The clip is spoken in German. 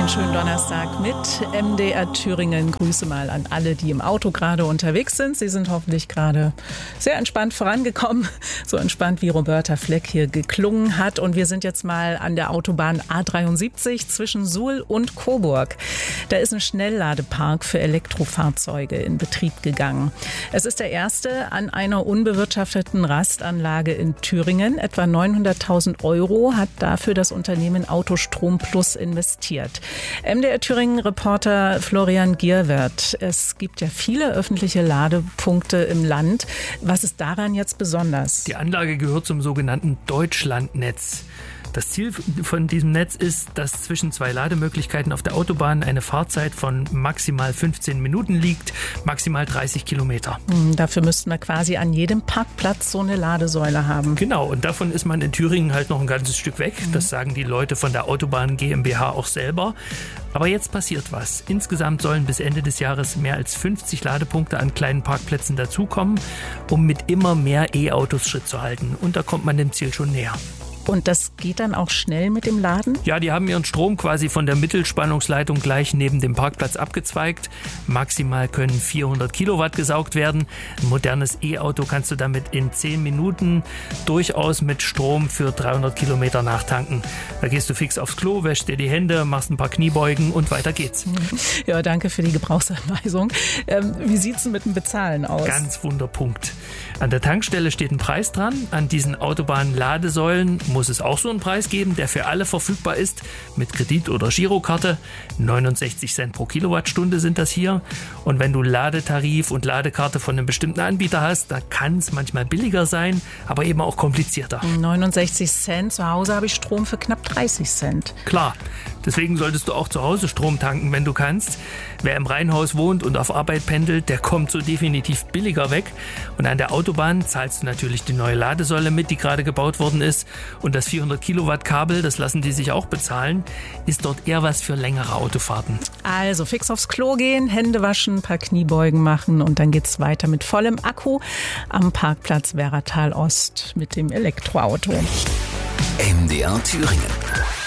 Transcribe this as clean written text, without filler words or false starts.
schönen Donnerstag mit MDR Thüringen. Grüße mal an alle, die im Auto gerade unterwegs sind. Sie sind hoffentlich gerade sehr entspannt vorangekommen. So entspannt, wie Roberta Fleck hier geklungen hat. Und wir sind jetzt mal an der Autobahn A73 zwischen Suhl und Coburg. Da ist ein Schnellladepark für Elektrofahrzeuge in Betrieb gegangen. Es ist der erste an einer unbewirtschafteten Rastanlage in Thüringen. Etwa 900.000 € hat dafür das Unternehmen Autostrom Plus investiert. MDR Thüringen-Reporter Florian Gierwert. Es gibt ja viele öffentliche Ladepunkte im Land. Was ist daran jetzt besonders? Die Anlage gehört zum sogenannten Deutschlandnetz. Das Ziel von diesem Netz ist, dass zwischen zwei Lademöglichkeiten auf der Autobahn eine Fahrzeit von maximal 15 Minuten liegt, maximal 30 Kilometer. Dafür müssten wir quasi an jedem Parkplatz so eine Ladesäule haben. Genau, und davon ist man in Thüringen halt noch ein ganzes Stück weg. Das sagen die Leute von der Autobahn GmbH auch selber. Aber jetzt passiert was. Insgesamt sollen bis Ende des Jahres mehr als 50 Ladepunkte an kleinen Parkplätzen dazukommen, um mit immer mehr E-Autos Schritt zu halten. Und da kommt man dem Ziel schon näher. Und das geht dann auch schnell mit dem Laden? Ja, die haben ihren Strom quasi von der Mittelspannungsleitung gleich neben dem Parkplatz abgezweigt. Maximal können 400 Kilowatt gesaugt werden. Ein modernes E-Auto kannst du damit in 10 Minuten durchaus mit Strom für 300 Kilometer nachtanken. Da gehst du fix aufs Klo, wäschst dir die Hände, machst ein paar Kniebeugen und weiter geht's. Ja, danke für die Gebrauchsanweisung. Wie sieht's denn mit dem Bezahlen aus? Ganz Wunderpunkt. An der Tankstelle steht ein Preis dran. An diesen Autobahn-Ladesäulen muss es auch so einen Preis geben, der für alle verfügbar ist, mit Kredit- oder Girokarte. 69 Cent pro Kilowattstunde sind das hier. Und wenn du Ladetarif und Ladekarte von einem bestimmten Anbieter hast, da kann es manchmal billiger sein, aber eben auch komplizierter. 69 Cent, zu Hause habe ich Strom für knapp 30 Cent. Klar, deswegen solltest du auch zu Hause Strom tanken, wenn du kannst. Wer im Reihenhaus wohnt und auf Arbeit pendelt, der kommt so definitiv billiger weg. Und an der Autobahn zahlst du natürlich die neue Ladesäule mit, die gerade gebaut worden ist. Und das 400 Kilowatt Kabel, das lassen die sich auch bezahlen, ist dort eher was für längere Autofahrten. Also fix aufs Klo gehen, Hände waschen, ein paar Kniebeugen machen und dann geht's weiter mit vollem Akku am Parkplatz Werratal Ost mit dem Elektroauto. MDR Thüringen.